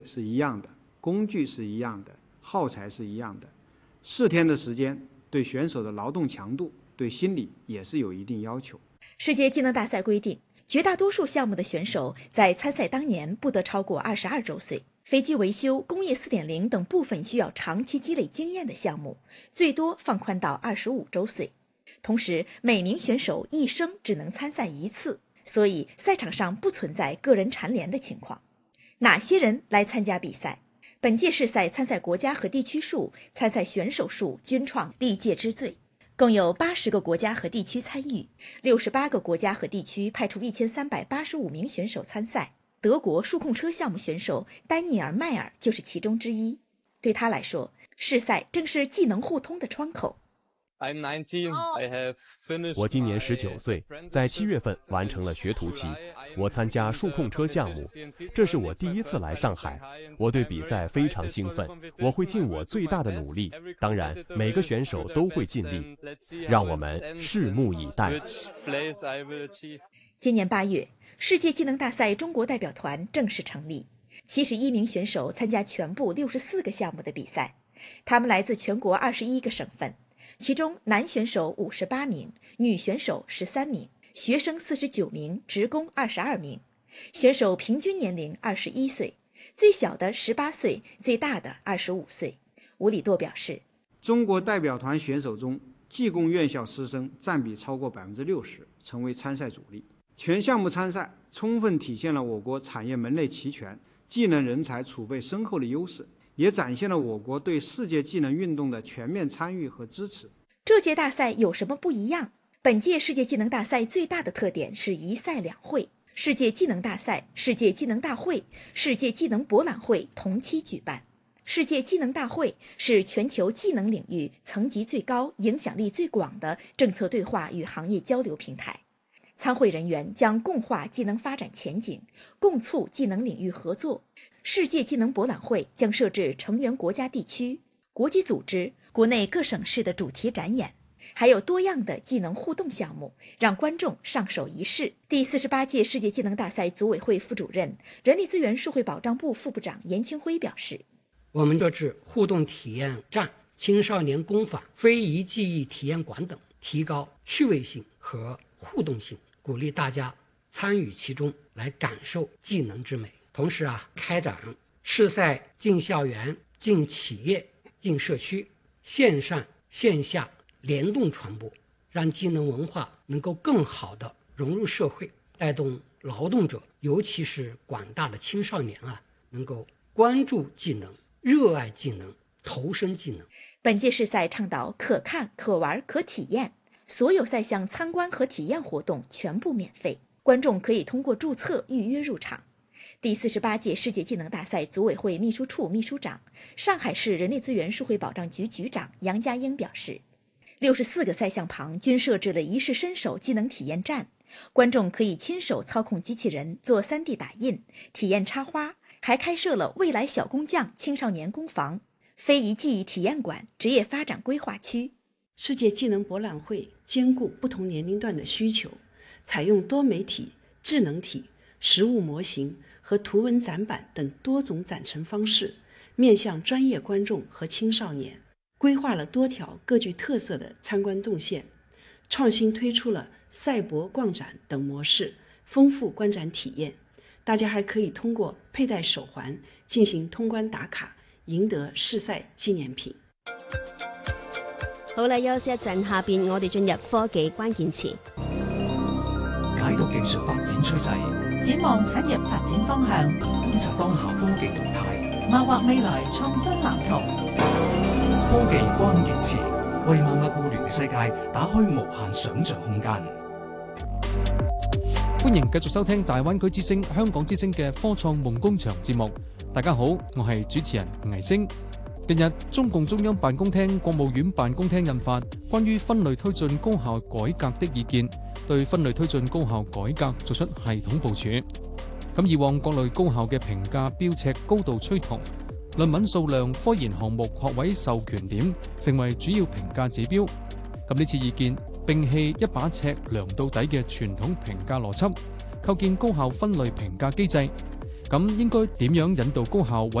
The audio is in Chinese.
是一样的，工具是一样的，耗材是一样的。4天的时间对选手的劳动强度、对心理也是有一定要求。 世界技能大赛规定，绝大多数项目的选手在参赛当年不得超过22周岁。飞机维修、工业4.0等部分需要长期积累经验的项目，最多放宽到25周岁。同时，每名选手一生只能参赛1次，所以赛场上不存在个人蝉联的情况。哪些人来参加比赛？本届世赛参赛国家和地区数、参赛选手数均创历届之最，共有80个国家和地区参与，68个国家和地区派出1385名选手参赛。德国数控车项目选手丹尼尔·迈尔就是其中之一。对他来说，世赛正是技能互通的窗口。 我今年19岁，在7月份完成了学徒期。我参加数控车项目，这是我第1次来上海。我对比赛非常兴奋，我会尽我最大的努力。当然，每个选手都会尽力，让我们拭目以待。 今年8月，世界技能大赛中国代表团正式成立，71名选手参加全部64个项目的比赛，他们来自全国21个省份。其中男选手58名，女选手13名，学生49名，职工22名。选手平均年龄21岁，最小的18岁，最大的25岁。吴礼舵表示， 中国代表团选手中，技工院校师生占比超过60%，成为参赛主力。全项目参赛，充分体现了我国产业门类齐全、技能人才储备深厚的优势，也展现了我国对世界技能运动的全面参与和支持。 这届大赛有什么不一样？本届世界技能大赛最大的特点是一赛两会，世界技能大赛、世界技能大会、世界技能博览会同期举办。世界技能大会是全球技能领域层级最高、影响力最广的政策对话与行业交流平台。参会人员将共话技能发展前景，共促技能领域合作。世界技能博览会将设置成员国家地区、国际组织、国内各省市的主题展演，还有多样的技能互动项目，让观众上手一试。第48届世界技能大赛组委会副主任、人力资源社会保障部副部长严清辉表示， 我们设置互动体验站、青少年工坊、非遗技艺体验馆等，提高趣味性和互动性，鼓励大家参与其中，来感受技能之美。同时开展世赛进校园、进企业、进社区，线上线下联动传播，让技能文化能够更好地融入社会，带动劳动者，尤其是广大的青少年能够关注技能、热爱技能、投身技能。 本届世赛倡导可看、可玩、可体验，所有赛项参观和体验活动全部免费，观众可以通过注册预约入场。第48届世界技能大赛组委会秘书处秘书长、上海市人力资源社会保障局局长杨家英表示，64个赛项旁均设置了一试身手技能体验站，观众可以亲手操控机器人做3D 打印，体验插花，还开设了未来小工匠青少年工坊、非遗技艺体验馆、职业发展规划区。 世界技能博览会兼顾不同年龄段的需求，采用多媒体、智能体、实物模型和图文展板等多种展陈方式，面向专业观众和青少年，规划了多条各具特色的参观动线，创新推出了赛博逛展等模式，丰富观展体验。大家还可以通过佩戴手环进行通关打卡，贏得世賽紀念品。 好啦，休息一陣，下邊我哋進入科技關鍵詞， 解讀技術發展趨勢， 展望產業發展方向， 觀察當下科技動態， 謀劃未來創新藍圖。 科技關鍵詞為萬物互聯嘅世界打開無限想像空間。 歡迎繼續收聽大灣區之聲、香港之聲嘅科創夢工場節目。大家好，我係主持人倪星。近日，中共中央辦公廳、國務院辦公廳印發關於分類推進高校改革的意見，對分類推進高校改革作出系統部署。咁以往各類高校嘅評價標尺高度趨同，論文數量、科研項目、學位授權點成為主要評價指標。咁呢次意見摒棄一把尺量到底嘅傳統評價邏輯，構建高校分類評價機制。 咁應該點樣引導高校揾